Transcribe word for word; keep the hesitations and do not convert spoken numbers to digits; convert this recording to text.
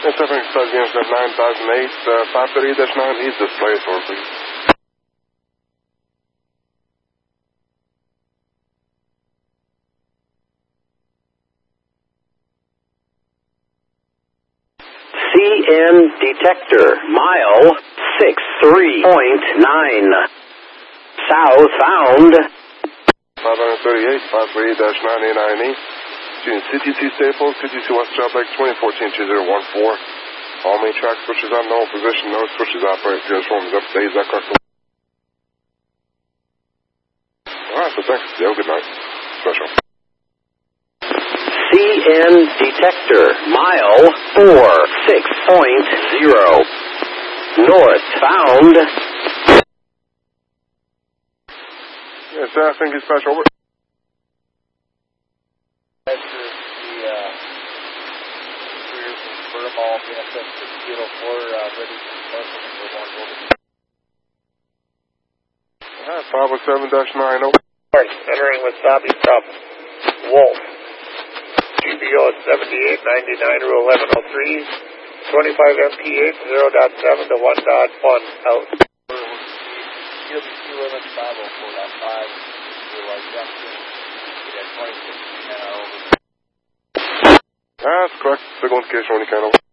Yes, I think it's unit nine thousand eight, uh, five thirty-eight dash nine, he's display for, please. C N detector, mile six three point nine. Southbound. five thirty-eight, five thirty-eight dash nine eight nine E. C T C Staples, C T C West Job Lake twenty fourteen two zero one four. All main track switches unknown position, no switches operate. Transform is up to date. Is that correct? Alright, so thanks. You have a good night. Special. C N detector, mile four six point zero. Northbound. Yes, I think he's special. Over. That's the, the uh, career from Burmall, B S S six zero four, uh, ready for parcel number one. Alright, five oh seven dash nine, over. Alright, entering Wasabi from Wolf. G B O is seventy-eight ninety-nine, Rule eleven oh three, twenty-five M P eight, zero point seven to one point one, out. He'll be two eleven five oh four point five, July Junction, at twenty-six, ten over. That's correct. Signal indication when you can over.